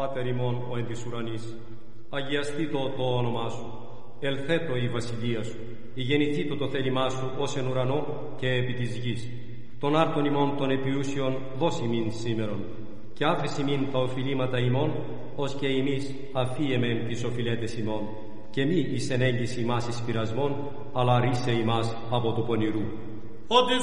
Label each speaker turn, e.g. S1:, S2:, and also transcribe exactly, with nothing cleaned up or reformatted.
S1: Πάτερ ημών ο εν της ουρανής, αγιαστήτω το όνομά σου, ελθέτω η βασιλεία σου, ηγενηθήτω το θέλημά σου ως εν ουρανό και επί της γης. Τον άρτον ημών των επιούσιων δώσει μην σήμερον, και άφεση μην τα οφειλήματα ημών, ως και εμείς αφίεμεν τις οφειλέτες ημών, και μη εις ενέγγιση ημάς εις πειρασμόν, αλλά ρίσε ημάς από του πονηρού.
S2: Ότι